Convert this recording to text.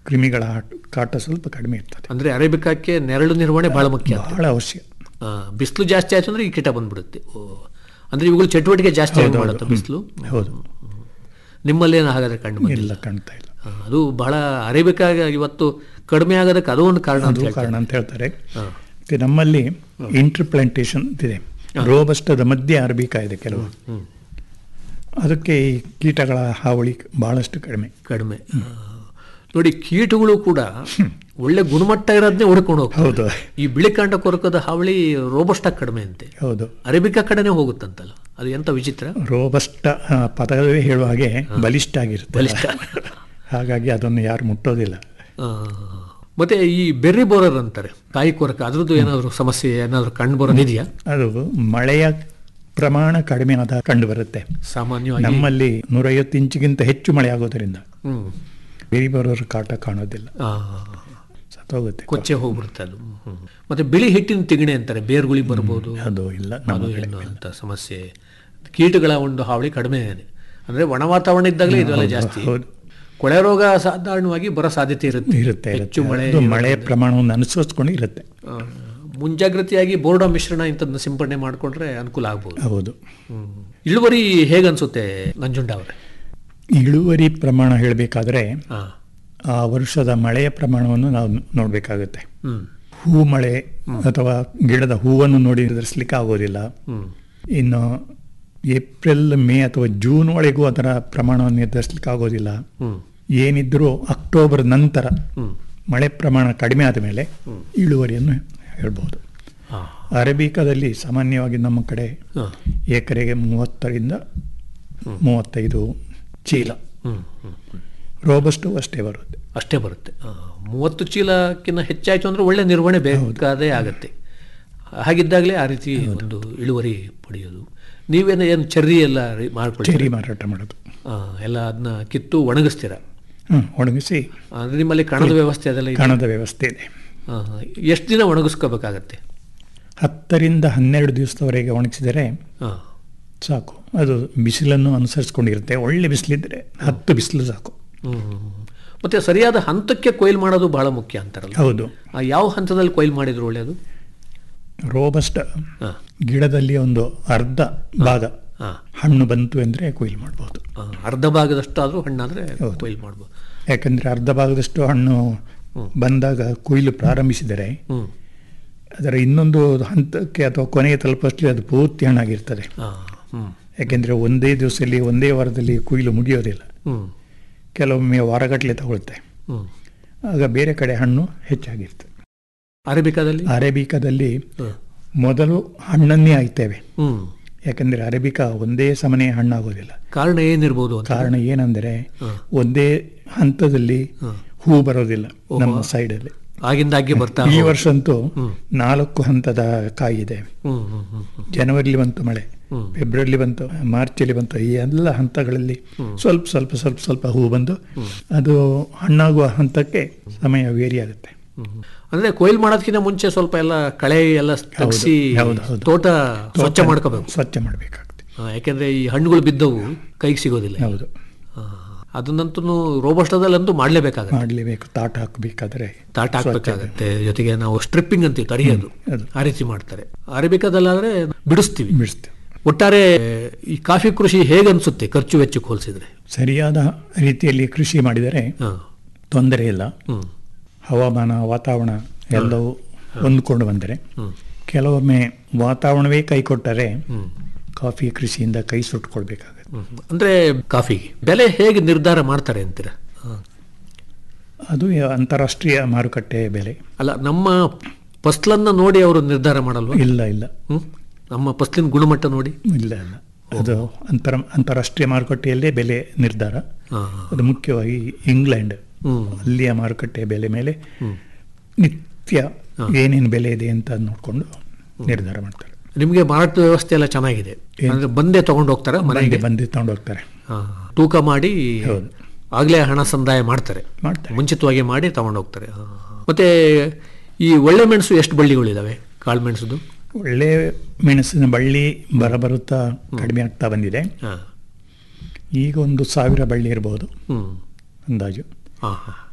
ಕ್ರಿಮಿಗಳ ಕಾಟ ಸ್ವಲ್ಪ ಕಡಿಮೆ ಇರ್ತದೆ. ಅಂದರೆ ಅರೇಬಿಕಾಕ್ಕೆ ನೆರಳು ನಿರ್ವಹಣೆ ಭಾಳ ಮುಖ್ಯ, ಬಹಳ ಅವಶ್ಯ. ಬಿಸಿಲು ಜಾಸ್ತಿ ಆಯಿತು ಅಂದರೆ ಈ ಕೀಟ ಬಂದ್ಬಿಡುತ್ತೆ. ಅಂದರೆ ಇವುಗಳು ಚಟುವಟಿಕೆ ಜಾಸ್ತಿ ಮಾಡುತ್ತೆ ಬಿಸಿಲು. ಹೌದು. ನಿಮ್ಮಲ್ಲಿ ಏನು ಹಾಗಾದರೆ ಕಂಡು ಇಲ್ಲ, ಕಾಣ್ತಾ ಇಲ್ಲ. ಅದು ಬಹಳ ಅರೇಬಿಕಾ ಇವತ್ತು ಕಡಿಮೆ ಆಗೋದಕ್ಕೆ ಅದು ಒಂದು ಕಾರಣ ಅಂತ ಹೇಳ್ತಾರೆ. ನಮ್ಮಲ್ಲಿ ಇಂಟರ್ಪ್ಲಾಂಟೇಶನ್ ಇದೆ, ರೋಬಸ್ಟದ ಮಧ್ಯೆ ಅರೇಬಿಕಾ ಇದೆ ಕೆಲವು, ಅದಕ್ಕೆ ಈ ಕೀಟಗಳ ಹಾವಳಿ ಬಹಳಷ್ಟು ಕಡಿಮೆ. ನೋಡಿ, ಕೀಟಗಳು ಕೂಡ ಒಳ್ಳೆ ಗುಣಮಟ್ಟ ಇರೋದನ್ನೇ ಹುಡ್ಕೊಂಡು ಹೋಗ್ತವೆ. ಹೌದು. ಈ ಬಿಳಿ ಕಾಂಡ ಕೊರಕದ ಹಾವಳಿ ರೋಬಸ್ಟ ಕಡಿಮೆ ಅಂತೆ. ಹೌದು, ಅರೇಬಿಕಾ ಕಡೆನೇ ಹೋಗುತ್ತಂತಲ್ಲ, ಅದು ಎಂತ ವಿಚಿತ್ರ. ರೋಬಸ್ಟ ಪದವೇ ಹೇಳುವ ಹಾಗೆ ಬಲಿಷ್ಠ ಆಗಿರುತ್ತೆ, ಹಾಗಾಗಿ ಅದನ್ನು ಯಾರು ಮುಟ್ಟೋದಿಲ್ಲ. ಮತ್ತೆ ಈ ಬೆರ್ರಿ ಬೋರರ್ ಅಂತಾರೆ, ಕಾಯಿ ಕೊರಕ, ಅದ್ರದ್ದು ಏನಾದರೂ ಸಮಸ್ಯೆ ಏನಾದರೂ ಕಂಡು ಬರೋದಿದೆಯಾ? ಅದು ಮಳೆಯ ಪ್ರಮಾಣ ಕಡಿಮೆ ಆದ ಕಂಡು ಬರುತ್ತೆ. ಸಾಮಾನ್ಯವಾಗಿ ನಮ್ಮಲ್ಲಿ 150 ಇಂಚಿಗಿಂತ ಹೆಚ್ಚು ಮಳೆ ಆಗೋದರಿಂದ ಬೆರಿ ಬೋರರ್ ಕಾಟ ಕಾಣೋದಿಲ್ಲ, ಸತ್ತೋಗುತ್ತೆ, ಕೊಚ್ಚೆ ಹೋಗ್ಬಿಡುತ್ತೆ ಅದು. ಮತ್ತೆ ಬಿಳಿ ಹಿಟ್ಟಿನ ತಿಗಣೆ ಅಂತಾರೆ, ಬೇರ್ಗುಳಿ ಬರ್ಬೋದು, ಅದು ಇಲ್ಲ ಅಂತ ಸಮಸ್ಯೆ. ಕೀಟಗಳ ಒಂದು ಹಾವಳಿ ಕಡಿಮೆ, ಅಂದರೆ ಒಣ ವಾತಾವರಣ ಇದ್ದಾಗಲೇ ಇದೆಲ್ಲ ಜಾಸ್ತಿ. ಕೊಳೆ ರೋಗ ಸಾಧಾರಣವಾಗಿ ಬರೋ ಸಾಧ್ಯತೆ ಇರುತ್ತೆ. ಹೆಚ್ಚು ಮಳೆ ಪ್ರಮಾಣವನ್ನು ಅನುಸರಿಸ್ಕೊಂಡು ಇರುತ್ತೆ. ಮುಂಜಾಗ್ರತೆಯಾಗಿ ಬೋರ್ಡೋ ಮಿಶ್ರಣ ಇಂಥದ್ದನ್ನ ಸಿಂಪಡಣೆ ಮಾಡಿಕೊಂಡ್ರೆ ಅನುಕೂಲ ಆಗ್ಬೋದು. ಹೌದು. ಇಳುವರಿ ಹೇಗನ್ಸುತ್ತೆ ನಂಜುಂಡ ಅವರೇ? ಇಳುವರಿ ಪ್ರಮಾಣ ಹೇಳಬೇಕಾದ್ರೆ ಆ ವರ್ಷದ ಮಳೆಯ ಪ್ರಮಾಣವನ್ನು ನಾವು ನೋಡಬೇಕಾಗುತ್ತೆ. ಹೂ ಮಳೆ ಅಥವಾ ಗಿಡದ ಹೂವನ್ನು ನೋಡಿ ನಿರ್ಧರಿಸಲಿಕ್ಕೆ ಆಗೋದಿಲ್ಲ. ಇನ್ನು ಏಪ್ರಿಲ್, ಮೇ ಅಥವಾ ಜೂನ್ ಒಳಗೂ ಅದರ ಪ್ರಮಾಣವನ್ನು ನಿರ್ಧರಿಸಲಿಕ್ಕೆ ಆಗೋದಿಲ್ಲ. ಏನಿದ್ರೂ ಅಕ್ಟೋಬರ್ ನಂತರ ಮಳೆ ಪ್ರಮಾಣ ಕಡಿಮೆ ಆದ ಮೇಲೆ ಇಳುವರಿಯನ್ನು ಹೇಳ್ಬೋದು. ಅರೇಬಿಕಾದಲ್ಲಿ ಸಾಮಾನ್ಯವಾಗಿ ನಮ್ಮ ಕಡೆ ಎಕರೆಗೆ 30 ರಿಂದ 35 ಚೀಲ, ರೋಬಸ್ಟು ಅಷ್ಟೇ ಬರುತ್ತೆ. 30 ಚೀಲಕ್ಕಿಂತ ಹೆಚ್ಚಾಯಿತು ಅಂದರೆ ಒಳ್ಳೆ ನಿರ್ವಹಣೆ ಬೇಕಾದೇ ಆಗುತ್ತೆ. ಹಾಗಿದ್ದಾಗಲೇ ಆ ರೀತಿ ಒಂದು ಇಳುವರಿ ಪಡೆಯೋದು. ನೀವೇನು ಚೆರ್ರಿ ಎಲ್ಲ ಮಾಡ್ಕೊಳ್ಳಿ? ಚೆರ್ರಿ ಮಾರಾಟ ಮಾಡೋದು. ಎಲ್ಲ ಅದನ್ನ ಕಿತ್ತು ಒಣಗಿಸ್ತೀರಾ? ಒಣಗಿಸಿ. ಅಂದರೆ ನಿಮ್ಮಲ್ಲಿ ಕಣದ ವ್ಯವಸ್ಥೆ ಅದೆಲ್ಲ? ಕಣದ ವ್ಯವಸ್ಥೆ ಇದೆ. ಎಷ್ಟು ದಿನ ಒಣಗಿಸ್ಕೋಬೇಕಾಗತ್ತೆ? 10 ರಿಂದ 12 ದಿವಸದವರೆಗೆ ಒಣಗಿಸಿದರೆ ಸಾಕು. ಅದು ಬಿಸಿಲನ್ನು ಅನುಸರಿಸ್ಕೊಂಡಿರುತ್ತೆ. ಒಳ್ಳೆ ಬಿಸಿಲಿದ್ರೆ 10 ಬಿಸಿಲು ಸಾಕು. ಮತ್ತೆ ಸರಿಯಾದ ಹಂತಕ್ಕೆ ಕೊಯ್ಲು ಮಾಡೋದು ಬಹಳ ಮುಖ್ಯ ಅಂತಾರಲ್ಲ? ಹೌದು. ಯಾವ ಹಂತದಲ್ಲಿ ಕೊಯ್ಲು ಮಾಡಿದ್ರು ಒಳ್ಳೆಯದು? ರೋಬಸ್ಟ ಗಿಡದಲ್ಲಿ ಒಂದು ಅರ್ಧ ಭಾಗ ಹಣ್ಣು ಬಂತು ಅಂದರೆ ಕೊಯ್ಲು ಮಾಡ್ಬೋದು. ಅರ್ಧ ಭಾಗದಷ್ಟು ಆದರೂ ಹಣ್ಣಾದರೆ ಕೊಯ್ಲು ಮಾಡ್ಬೋದು. ಯಾಕಂದರೆ ಅರ್ಧ ಭಾಗದಷ್ಟು ಹಣ್ಣು ಬಂದಾಗ ಕೊಯ್ಲು ಪ್ರಾರಂಭಿಸಿದರೆ ಅದರ ಇನ್ನೊಂದು ಹಂತಕ್ಕೆ ಅಥವಾ ಕೊನೆಗೆ ತಲುಪಷ್ಟೇ ಅದು ಪೂರ್ತಿ ಹಣ್ಣಾಗಿರ್ತದೆ. ಯಾಕೆಂದರೆ ಒಂದೇ ದಿವಸದಲ್ಲಿ ಒಂದೇ ವಾರದಲ್ಲಿ ಕೊಯ್ಲು ಮುಗಿಯೋದಿಲ್ಲ, ಕೆಲವೊಮ್ಮೆ ವಾರಗಟ್ಟಲೆ ತಗೊಳುತ್ತೆ. ಆಗ ಬೇರೆ ಕಡೆ ಹಣ್ಣು ಹೆಚ್ಚಾಗಿರ್ತದೆ. ಅರೇಬಿಕಾದಲ್ಲಿ ಮೊದಲು ಹಣ್ಣನ್ನೇ ಆಯ್ತೇವೆ. ಯಾಕಂದರೆ ಅರೇಬಿಕಾ ಒಂದೇ ಸಮನೆ ಹಣ್ಣಾಗೋದಿಲ್ಲ. ಕಾರಣ ಏನಿರ್ಬೋದು? ಕಾರಣ ಏನಂದರೆ ಒಂದೇ ಹಂತದಲ್ಲಿ ಹೂ ಬರೋದಿಲ್ಲ ನಮ್ಮ ಸೈಡಲ್ಲಿ. ಆಗಿಂದಾಗೆ ಬರ್ತಾ ಈ ವರ್ಷ ಅಂತೂ 4 ಹಂತದ ಕಾಯಿ ಇದೆ. ಜನವರಿಲಿ ಬಂತು ಮಳೆ, ಫೆಬ್ರವರಿಲಿ ಬಂತು, ಮಾರ್ಚಲ್ಲಿ ಬಂತು. ಈ ಎಲ್ಲ ಹಂತಗಳಲ್ಲಿ ಸ್ವಲ್ಪ ಸ್ವಲ್ಪ ಸ್ವಲ್ಪ ಸ್ವಲ್ಪ ಹೂ ಬಂದು ಅದು ಹಣ್ಣಾಗುವ ಹಂತಕ್ಕೆ ಸಮಯ ವೇರಿ ಆಗುತ್ತೆ. ಅಂದರೆ ಕೊಯ್ಲು ಮಾಡೋದಕ್ಕಿಂತ ಮುಂಚೆ ಸ್ವಲ್ಪ ಎಲ್ಲ ಕಳೆ ಎಲ್ಲ ತೆಗೆಸಿ ತೋಟ ಸ್ವಚ್ಛ ಮಾಡಬೇಕಾಗುತ್ತೆ. ಯಾಕೆಂದರೆ ಈ ಹಣ್ಣುಗಳು ಬಿದ್ದವು ಕೈಗೆ ಸಿಗೋದಿಲ್ಲ. ಹೌದು. ಅದನ್ನಂತೂ ರೋಬಸ್ಟದಲ್ಲಂತೂ ಮಾಡಲೇಬೇಕು. ತಾಟ ಹಾಕಬೇಕಾಗತ್ತೆ. ಜೊತೆಗೆ ನಾವು ಸ್ಟ್ರಿಪ್ಪಿಂಗ್ ಅಂತೀವಿ, ತಡೆಯೋದು, ಆ ರೀತಿ ಮಾಡ್ತಾರೆ. ಅರೇಬಿಕಾದಲ್ಲಾದರೆ ಬಿಡಿಸ್ತೀವಿ. ಒಟ್ಟಾರೆ ಈ ಕಾಫಿ ಕೃಷಿ ಹೇಗನ್ಸುತ್ತೆ ಖರ್ಚು ವೆಚ್ಚಕ್ಕೆ ಹೋಲಿಸಿದ್ರೆ? ಸರಿಯಾದ ರೀತಿಯಲ್ಲಿ ಕೃಷಿ ಮಾಡಿದರೆ ತೊಂದರೆ ಇಲ್ಲ. ಹವಾಮಾನ, ವಾತಾವರಣ ಎಲ್ಲವೂ ಹೊಂದ್ಕೊಂಡು ಬಂದರೆ. ಕೆಲವೊಮ್ಮೆ ವಾತಾವರಣವೇ ಕೈ ಕೊಟ್ಟರೆ ಕಾಫಿ ಕೃಷಿಯಿಂದ ಕೈ ಸುಟ್ಕೊಳ್ಬೇಕಾಗುತ್ತೆ. ಅಂದರೆ ಕಾಫಿಗೆ ಬೆಲೆ ಹೇಗೆ ನಿರ್ಧಾರ ಮಾಡ್ತಾರೆ ಅಂತೀರಾ? ಅದು ಅಂತಾರಾಷ್ಟ್ರೀಯ ಮಾರುಕಟ್ಟೆ ಬೆಲೆ ಅಲ್ಲ, ನಮ್ಮ ಫಸಲನ್ನು ನೋಡಿ ಅವರು ನಿರ್ಧಾರ ಮಾಡಲ್ವ? ಇಲ್ಲ. ನಮ್ಮ ಫಸಲಿನ ಗುಣಮಟ್ಟ ನೋಡಿ? ಇಲ್ಲ. ಅದು ಅಂತಾರಾಷ್ಟ್ರೀಯ ಮಾರುಕಟ್ಟೆಯಲ್ಲೇ ಬೆಲೆ ನಿರ್ಧಾರ. ಅದು ಮುಖ್ಯವಾಗಿ ಇಂಗ್ಲೆಂಡ್, ಅಲ್ಲಿಯ ಮಾರುಕಟ್ಟೆ ಬೆಲೆ ಮೇಲೆ ನಿತ್ಯ ಏನೇನು ಬೆಲೆ ಇದೆ ಅಂತ ನೋಡಿಕೊಂಡು ನಿರ್ಧಾರ ಮಾಡ್ತಾರೆ. ನಿಮಗೆ ಮಾರಾಟ ವ್ಯವಸ್ಥೆ ಎಲ್ಲ ಚೆನ್ನಾಗಿದೆ? ಬಂದೇ ತಗೊಂಡು ಹೋಗ್ತಾರೆ ಮನೆಗೆ? ಬಂದೇ ತಗೊಂಡು ಹೋಗ್ತಾರೆ, ತೂಕ ಮಾಡಿ ಆಗಲೇ ಹಣ ಸಂದಾಯ ಮಾಡ್ತಾರೆ, ಮುಂಚಿತವಾಗಿ ಮಾಡಿ ತಗೊಂಡು ಹೋಗ್ತಾರೆ. ಮತ್ತೆ ಈ ಒಳ್ಳೆ ಮೆಣಸು ಎಷ್ಟು ಬಳ್ಳಿಗಳಿದಾವೆ? ಕಾಳು ಮೆಣಸುದು ಒಳ್ಳೆ ಮೆಣಸಿನ ಬಳ್ಳಿ ಬರುತ್ತಾ ಕಡಿಮೆ ಆಗ್ತಾ ಬಂದಿದೆ. ಈಗ 1,000 ಬಳ್ಳಿ ಇರ್ಬೋದು ಅಂದಾಜು.